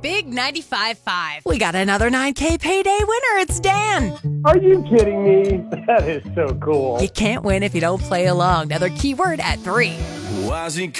Big 95.5. We got another 9K payday winner. It's Dan. Are you kidding me? That is so cool. You can't win if you don't play along. Another keyword at 3. Why's he